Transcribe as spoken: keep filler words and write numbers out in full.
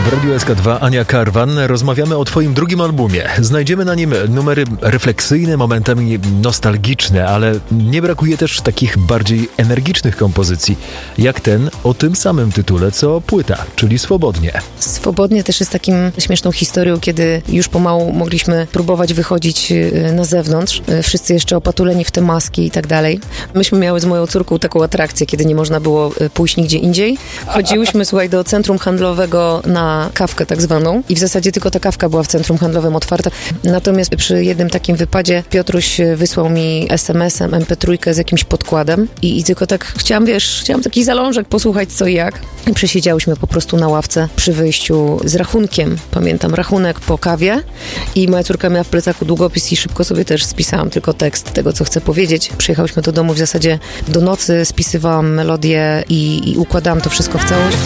W Radiu S K dwa Ania Karwan. Rozmawiamy o twoim drugim albumie. Znajdziemy na nim numery refleksyjne, momentami nostalgiczne, ale nie brakuje też takich bardziej energicznych kompozycji, jak ten o tym samym tytule, co płyta, czyli Swobodnie. Swobodnie też jest takim śmieszną historią, kiedy już pomału mogliśmy próbować wychodzić na zewnątrz. Wszyscy jeszcze opatuleni w te maski i tak dalej. Myśmy miały z moją córką taką atrakcję, kiedy nie można było pójść nigdzie indziej. Chodziłyśmy, słuchaj, do centrum handlowego na kawkę tak zwaną i w zasadzie tylko ta kawka była w centrum handlowym otwarta. Natomiast przy jednym takim wypadzie Piotruś wysłał mi es em esem em pe trzy z jakimś podkładem i, i tylko tak chciałam, wiesz, chciałam taki zalążek posłuchać co i jak. I przesiedziałyśmy po prostu na ławce przy wyjściu z rachunkiem. Pamiętam, rachunek po kawie i moja córka miała w plecaku długopis i szybko sobie też spisałam tylko tekst tego, co chcę powiedzieć. Przyjechałyśmy do domu w zasadzie do nocy, spisywałam melodię i, i układałam to wszystko w całość.